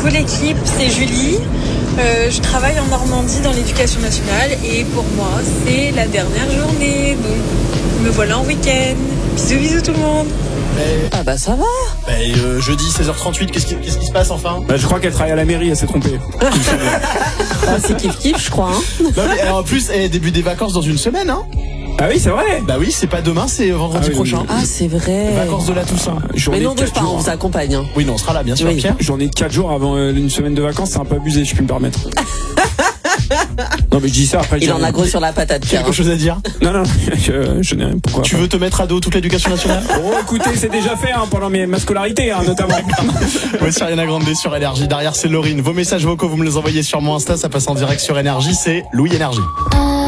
Coucou l'équipe, c'est Julie. Je travaille en Normandie dans l'éducation nationale et pour moi c'est la dernière journée, donc me voilà en week-end. Bisous tout le monde. Ah bah ça va. Jeudi 16h38, qu'est-ce qui se passe enfin? Je crois qu'elle travaille à la mairie, elle s'est trompée. Ah, c'est kiff je crois. Non, mais en plus, début des vacances dans une semaine, hein? Ah oui, c'est vrai. Bah oui, c'est pas demain, c'est vendredi prochain. Ah c'est vrai. Vacances de la Toussaint. Mais non, bouge pas, on vous accompagne. Hein. Oui, non, on sera là, bien sûr, Oui. Pierre. J'en ai 4 jours avant une semaine de vacances, c'est un peu abusé, je peux me permettre. Non mais je dis ça après. Il en a gros sur la patate, Pierre. Quelque chose à dire? Non, je n'ai rien. Pourquoi? Tu veux te mettre à dos toute l'éducation nationale? Oh, écoutez, c'est déjà fait pendant ma scolarité, notamment. Voici Ariana Grande sur Énergie. Derrière, c'est Laurine. Vos messages vocaux, vous me les envoyez sur mon Insta, ça passe en direct sur Énergie. C'est Louis Énergie.